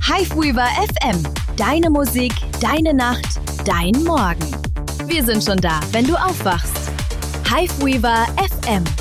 Hiveweaver FM. Deine Musik, deine Nacht, dein Morgen. Wir sind schon da, wenn du aufwachst. Hiveweaver FM.